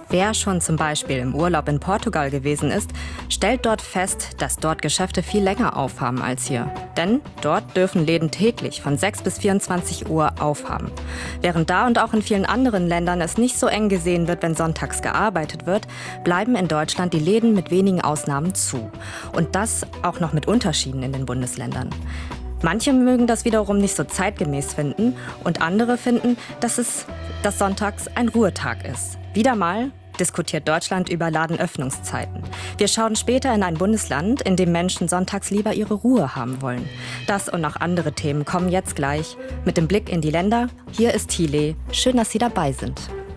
Wer schon zum Beispiel im Urlaub in Portugal gewesen ist, stellt dort fest, dass dort Geschäfte viel länger aufhaben als hier. Denn dort dürfen Läden täglich von 6 bis 24 Uhr aufhaben. Während da und auch in vielen anderen Ländern es nicht so eng gesehen wird, wenn sonntags gearbeitet wird, bleiben in Deutschland die Läden mit wenigen Ausnahmen zu. Und das auch noch mit Unterschieden in den Bundesländern. Manche mögen das wiederum nicht so zeitgemäß finden und andere finden, dass sonntags ein Ruhetag ist. Wieder mal diskutiert Deutschland über Ladenöffnungszeiten. Wir schauen später in ein Bundesland, in dem Menschen sonntags lieber ihre Ruhe haben wollen. Das und noch andere Themen kommen jetzt gleich. Mit dem Blick in die Länder, hier ist Thile. Schön, dass Sie dabei sind.